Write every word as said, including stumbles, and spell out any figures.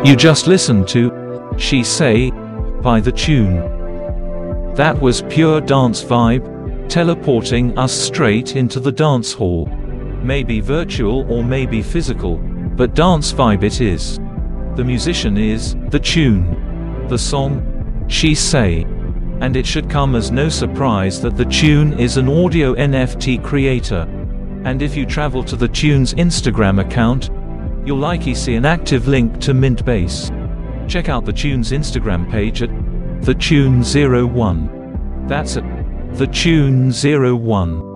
You just listened to She Say by The Tune. That was pure dance vibe, teleporting us straight into the dance hall. Maybe virtual or maybe physical, but dance vibe it is. The musician is The Tune. The song, She Say. And it should come as no surprise that The Tune is an audio N F T creator. And if you travel to The Tune's Instagram account, you'll likely see an active link to Mintbase. Check out The Tune's Instagram page at The Tune zero one. That's at The Tune zero one.